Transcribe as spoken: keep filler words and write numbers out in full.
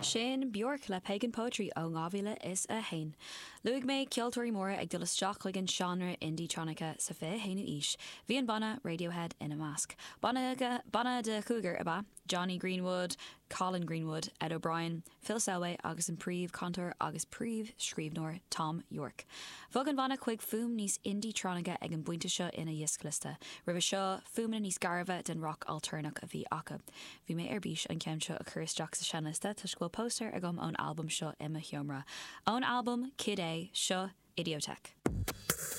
Sin Bjork le Pagan Poetry ó ngábhíle is a hain. Luig mé ceoltóirí móra ag dulasteach chuig an seanra indie tronica sa fé hainú ís. Bhí an bana Radiohead ina másc. Bana, bana de Cougar aba, Johnny Greenwood, Colin Greenwood, Ed O'Brien, Phil Selway agus an príomh cantor agus príomh scríbnóir Tom York. Fog an bana chuig fum níos indie tronica ag an buinte seo ina dhiosclista. Ribh seo fumna níos garbha den rock alternach a bhí aca. Bhí mé arbís an ceimseo a chuirteach sa seanlista tá scoil poster agam ón album seo Emma Hiomra. Ón album Kid A seo Idiotech.